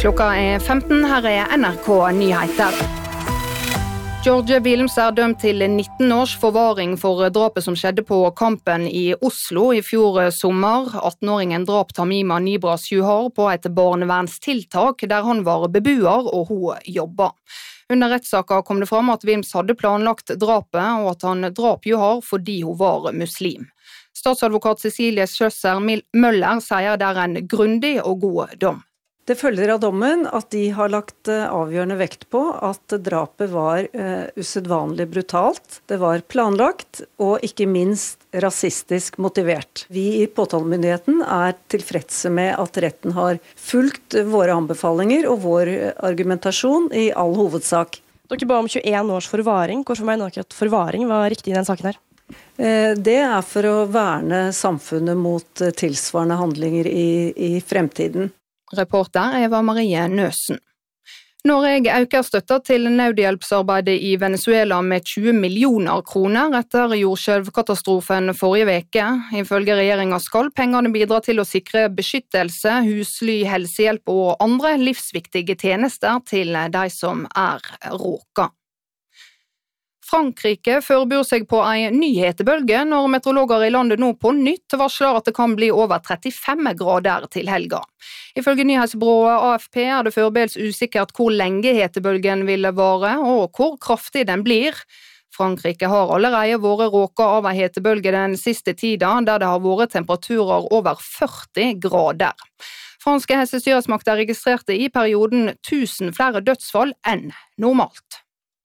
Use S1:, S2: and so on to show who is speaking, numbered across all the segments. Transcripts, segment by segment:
S1: Klokka 15, her NRK Nyheter. George Wilms dømt til 19 års forvaring for drapet som skjedde på Kampen i Oslo i fjor sommer. 18-åringen drap Tamima Nibras Juhar på et barnevernstiltak der han var bebuer og hun jobbet. Under rettssaken kom det fram at Wilms hadde planlagt drapet og at han drap Juhar fordi hun var muslim. Statsadvokat Cecilie Schøsser Møller sier det en grundig og god dom.
S2: Det følger av dommen at de har lagt avgjørende vekt på at drapet var usedvanlig brutalt, det var planlagt og ikke minst rasistisk motivert. Vi i påtalemyndigheten tilfredse med at retten har fulgt våre anbefalinger og vår argumentasjon i all hovedsak.
S3: Dere ba om 21 års forvaring. Hvorfor mener dere at forvaring var riktig i denne saken her?
S2: Det for å verne samfunnet mot tilsvarende handlinger i fremtiden.
S1: Reporter Eva Marie Nøsen. Norge øker støtta til nødhjelpsarbeidet i Venezuela med 20 millioner kroner etter jordskjelvkatastrofen forrige veke. Ifølge regjeringen skal pengene bidra til å sikre beskyttelse, husly, helsehjelp og andre livsviktige tjenester til de som råka. Frankrike forbereder seg på en ny hetebølge når meteorologer i landet nå på nytt varsler at det kan bli over 35 grader til helga. Ifølge nyhetsbyrået AFP det foreløpig usikkert hvor lenge hetebølgen vil vare og hvor kraftig den blir. Frankrike har allerede vært råket av en hetebølge den siste tiden, der det har vært temperaturer over 40 grader. Franske helsestyresmakter registrerte i perioden 1000 flere dødsfall enn normalt.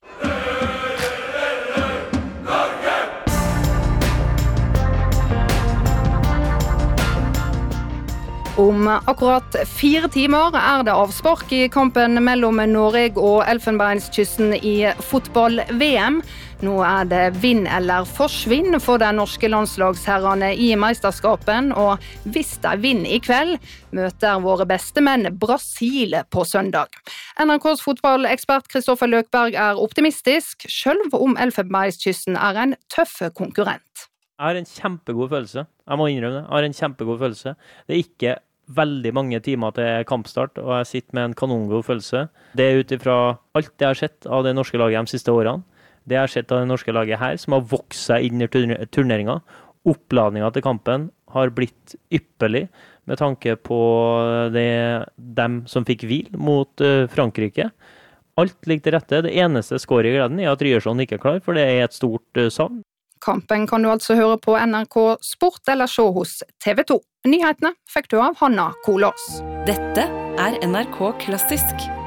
S1: Om akkurat 4 timer det avspark i kampen mellom Norge og Elfenbenskysten i fotball-VM. Nå det vinn eller forsvinn for de norske landslagsherrene i mesterskapen, og hvis de vinner i kveld, møter våre beste menn Brasil på søndag. NRKs fotballekspert Kristoffer Løkberg optimistisk, selv om Elfenbenskysten en tøff konkurrent.
S4: Jeg har en kjempegod følelse. Jeg må innrømme det. Jeg har en kjempegod følelse. Det ikke veldig mange timer til kampstart, og jeg sitter med en kanongod følelse. Det ut ifra alt det jeg har sett av det norske laget de siste årene. Det jeg har sett av det norske laget her, som har vokst seg inn i turneringen. Oppladningen til kampen har blitt ypperlig, med tanke på dem som fikk hvil mot Frankrike. Alt ligger til rette. Det eneste skåret i gleden at Ryerson ikke klar, for det et stort savn.
S1: Kampen kan du altså høre på NRK Sport eller se hos TV 2. Nyhetene fikk du av Hanna Kolås.
S5: Dette NRK Klassisk.